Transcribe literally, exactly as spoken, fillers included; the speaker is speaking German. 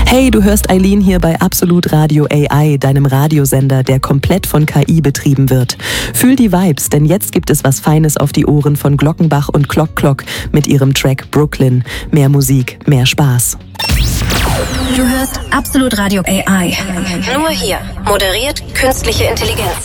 Hey, du hörst Eileen hier bei Absolut Radio A I, deinem Radiosender, der komplett von K I betrieben wird. Fühl die Vibes, denn jetzt gibt es was Feines auf die Ohren von Glockenbach und Clock Clock mit ihrem Track Brooklyn. Mehr Musik, mehr Spaß. Du hörst Absolut Radio A I. Nur hier. Moderiert künstliche Intelligenz.